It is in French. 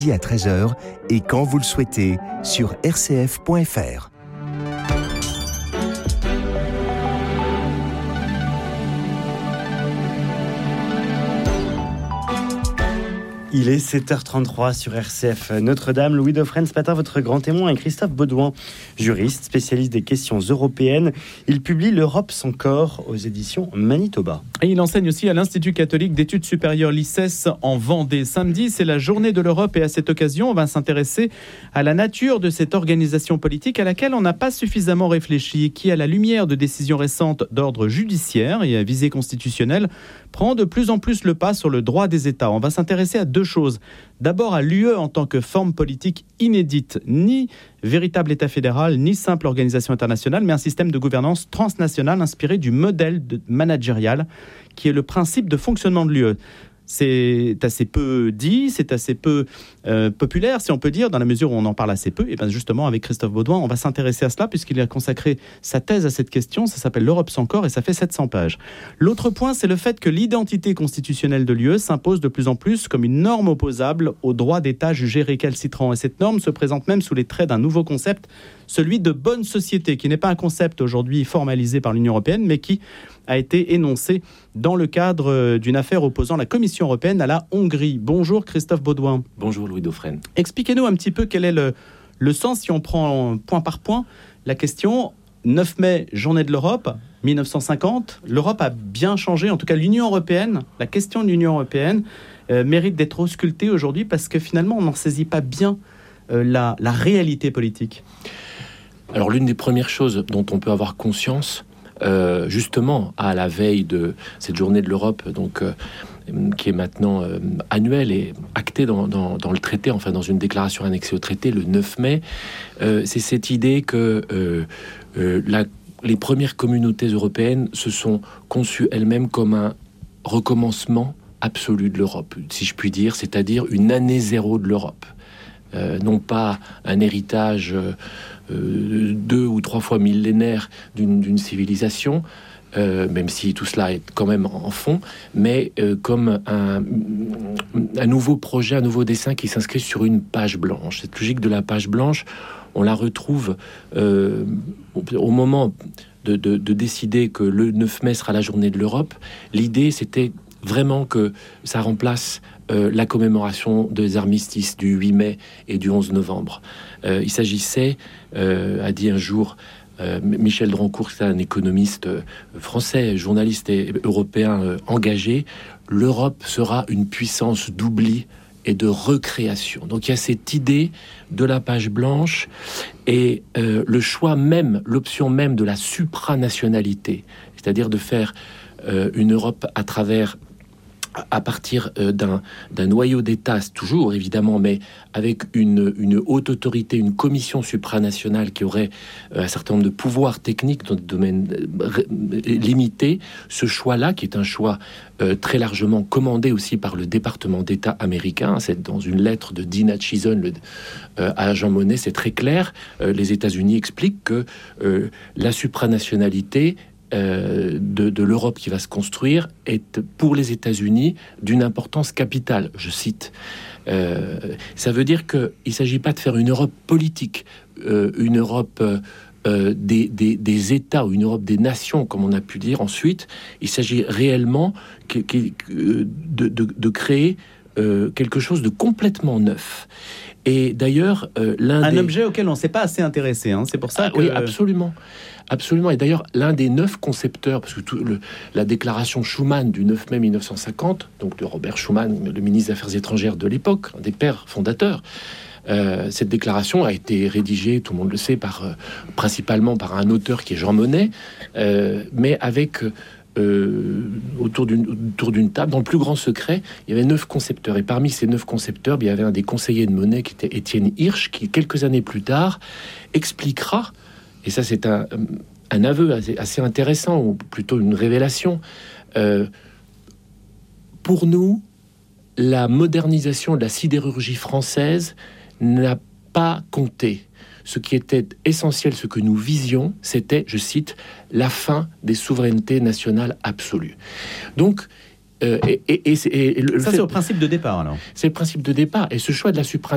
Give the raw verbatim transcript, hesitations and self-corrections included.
à treize heures et quand vous le souhaitez sur r c f point f r. Il est sept heures trente-trois sur R C F Notre-Dame. Louis Dauphren, ce matin, votre grand témoin est Christophe Baudouin, juriste, spécialiste des questions européennes. Il publie L'Europe sans corps aux éditions Manitoba. Et il enseigne aussi à l'Institut catholique d'études supérieures l'I C E S en Vendée. Samedi, c'est la journée de l'Europe et à cette occasion, on va s'intéresser à la nature de cette organisation politique à laquelle on n'a pas suffisamment réfléchi, qui, à la lumière de décisions récentes d'ordre judiciaire et à visée constitutionnelle, prend de plus en plus le pas sur le droit des États. On va s'intéresser à deux choses. D'abord à l'U E en tant que forme politique inédite, ni véritable État fédéral, ni simple organisation internationale, mais un système de gouvernance transnationale inspiré du modèle de managérial qui est le principe de fonctionnement de l'U E. C'est assez peu dit, c'est assez peu euh, populaire, si on peut dire, dans la mesure où on en parle assez peu. Et bien justement, avec Christophe Baudouin, on va s'intéresser à cela, puisqu'il a consacré sa thèse à cette question. Ça s'appelle L'Europe sans corps et ça fait sept cents pages. L'autre point, c'est le fait que l'identité constitutionnelle de l'U E s'impose de plus en plus comme une norme opposable au droit d'État jugé récalcitrant. Et cette norme se présente même sous les traits d'un nouveau concept, celui de bonne société, qui n'est pas un concept aujourd'hui formalisé par l'Union européenne, mais qui a été énoncé dans le cadre d'une affaire opposant la Commission européenne à la Hongrie. Bonjour Christophe Baudouin. Bonjour Louis Dauphren. Expliquez-nous un petit peu quel est le, le sens, si on prend point par point la question. neuf mai, journée de l'Europe, dix-neuf cent cinquante. L'Europe a bien changé, en tout cas l'Union européenne, la question de l'Union européenne euh, mérite d'être auscultée aujourd'hui parce que finalement on n'en saisit pas bien euh, la, la réalité politique. Alors l'une des premières choses dont on peut avoir conscience, Euh, justement à la veille de cette journée de l'Europe, donc euh, qui est maintenant euh, annuelle et actée dans, dans, dans le traité, enfin dans une déclaration annexée au traité le neuf mai, euh, c'est cette idée que euh, euh, la, les premières communautés européennes se sont conçues elles-mêmes comme un recommencement absolu de l'Europe, si je puis dire, c'est-à-dire une année zéro de l'Europe. Euh, non pas un héritage euh, deux ou trois fois millénaire d'une, d'une civilisation, euh, même si tout cela est quand même en fond, mais euh, comme un, un nouveau projet, un nouveau dessin qui s'inscrit sur une page blanche. Cette logique de la page blanche, on la retrouve euh, au, au moment de, de, de décider que le neuf mai sera la journée de l'Europe. L'idée, c'était vraiment que ça remplace Euh, la commémoration des armistices du huit mai et du onze novembre. Euh, il s'agissait, euh, a dit un jour euh, Michel Drancourt, c'est un économiste euh, français, journaliste et européen euh, engagé, l'Europe sera une puissance d'oubli et de recréation. Donc il y a cette idée de la page blanche et euh, le choix même, l'option même de la supranationalité, c'est-à-dire de faire euh, une Europe à travers à partir euh, d'un, d'un noyau d'État, toujours évidemment, mais avec une, une haute autorité, une commission supranationale qui aurait euh, un certain nombre de pouvoirs techniques dans des domaines euh, limités. Ce choix-là, qui est un choix euh, très largement commandé aussi par le département d'État américain, c'est dans une lettre de Dina Chison le, euh, à Jean Monnet, c'est très clair. Euh, les États-Unis expliquent que euh, la supranationalité Euh, de, de l'Europe qui va se construire est pour les États-Unis d'une importance capitale. Je cite. Euh, ça veut dire qu'il ne s'agit pas de faire une Europe politique, euh, une Europe euh, des, des, des États ou une Europe des nations, comme on a pu dire ensuite. Il s'agit réellement que, que, de, de, de créer euh, quelque chose de complètement neuf. Et d'ailleurs, euh, l'un un des... objet auquel on ne s'est pas assez intéressé. Hein. C'est pour ça ah, que... Oui, absolument. Absolument. Et d'ailleurs, l'un des neuf concepteurs, parce que tout le, la déclaration Schuman du neuf mai dix-neuf cent cinquante, donc de Robert Schuman, le ministre des Affaires étrangères de l'époque, un des pères fondateurs, euh, cette déclaration a été rédigée, tout le monde le sait, par, euh, principalement par un auteur qui est Jean Monnet, euh, mais avec... Euh, autour, d'une, autour d'une table, dans le plus grand secret, il y avait neuf concepteurs. Et parmi ces neuf concepteurs, il y avait un des conseillers de Monnet qui était Étienne Hirsch, qui, quelques années plus tard, expliquera, et ça c'est un, un aveu assez, assez intéressant, ou plutôt une révélation, euh, pour nous, la modernisation de la sidérurgie française n'a pas compté. Ce qui était essentiel, ce que nous visions, c'était, je cite, la fin des souverainetés nationales absolues. Donc, euh, et, et, et, et le ça fait, c'est au principe de départ alors. C'est le principe de départ. Et ce choix de la supranationalité,